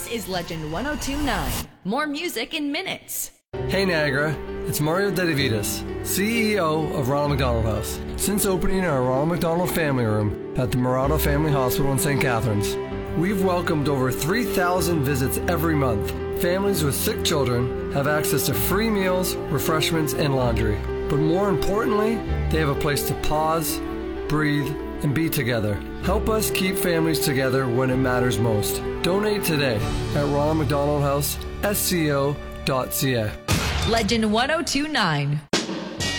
This is Legend 1029. More music in minutes. Hey Niagara, it's Mario Dedivitas, CEO of Ronald McDonald House. Since opening our Ronald McDonald Family Room at the Murado Family Hospital in St. Catharines, we've welcomed over 3,000 visits every month. Families with sick children have access to free meals, refreshments, and laundry. But more importantly, they have a place to pause, breathe, and be together. Help us keep families together when it matters most. Donate today at Ronald McDonald House, SCO.ca. Legend 1029.